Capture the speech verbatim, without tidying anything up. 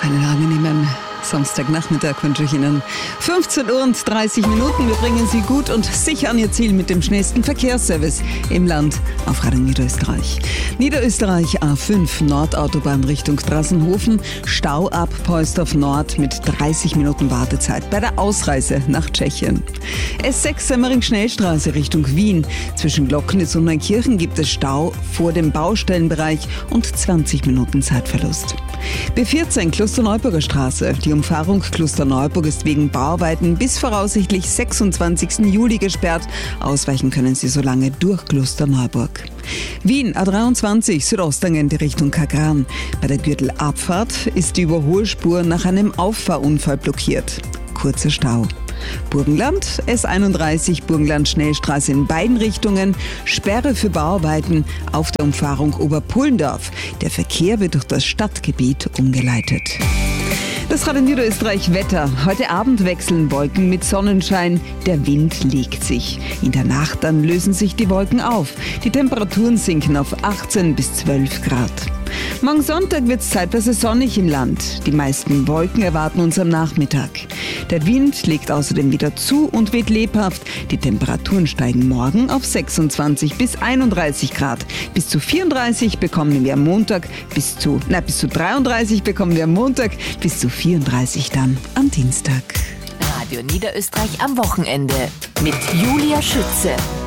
Einen angenehmen Samstagnachmittag wünsche ich Ihnen. fünfzehn Uhr und dreißig Minuten. Wir bringen Sie gut und sicher an Ihr Ziel mit dem schnellsten Verkehrsservice im Land auf Radio Niederösterreich. Niederösterreich A fünf, Nordautobahn Richtung Drassenhofen. Stau ab Poisdorf Nord mit dreißig Minuten Wartezeit bei der Ausreise nach Tschechien. S sechs Semmering-Schnellstraße Richtung Wien. Zwischen Glocknitz und Neunkirchen gibt es Stau vor dem Baustellenbereich und zwanzig Minuten Zeitverlust. B vierzehn Klosterneuburger Straße. Die Umfahrung Klosterneuburg ist wegen Bauarbeiten bis voraussichtlich sechsundzwanzigsten Juli gesperrt. Ausweichen können Sie so lange durch Klosterneuburg. Wien A dreiundzwanzig Südosttangente Richtung Kagran. Bei der Gürtelabfahrt ist die Überholspur nach einem Auffahrunfall blockiert. Kurzer Stau. Burgenland, S einunddreißig Burgenland-Schnellstraße in beiden Richtungen, Sperre für Bauarbeiten auf der Umfahrung Oberpullendorf. Der Verkehr wird durch das Stadtgebiet umgeleitet. Das Radio Niederösterreich Wetter. Heute Abend wechseln Wolken mit Sonnenschein. Der Wind legt sich. In der Nacht dann lösen sich die Wolken auf. Die Temperaturen sinken auf achtzehn bis zwölf Grad. Morgen Sonntag wird es zeitweise sonnig im Land. Die meisten Wolken erwarten uns am Nachmittag. Der Wind legt außerdem wieder zu und weht lebhaft. Die Temperaturen steigen morgen auf sechsundzwanzig bis einunddreißig Grad. Bis zu vierunddreißig bekommen wir am Montag, bis zu, na, bis zu dreiunddreißig bekommen wir am Montag, bis zu vierunddreißig dann am Dienstag. Radio Niederösterreich am Wochenende mit Julia Schütze.